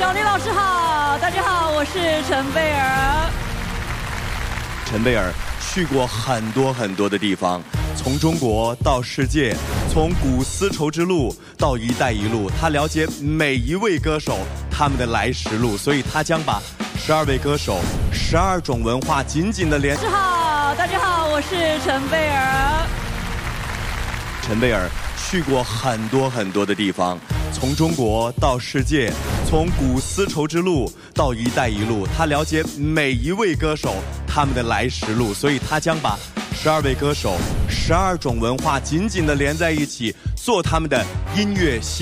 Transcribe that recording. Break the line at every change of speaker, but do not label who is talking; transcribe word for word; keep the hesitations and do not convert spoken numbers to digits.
小林老师好，大家好，我是陈贝尔。
陈贝尔去过很多很多的地方，从中国到世界，从古丝绸之路到一带一路，他了解每一位歌手他们的来时路，所以他将把十二位歌手、十二种文化紧紧的连。
老师好，大家好，我是陈贝尔。
陈贝尔去过很多很多的地方，从中国到世界，从古丝绸之路到一带一路，他了解每一位歌手他们的来时路，所以他将把十二位歌手、十二种文化紧紧的连在一起，做他们的音乐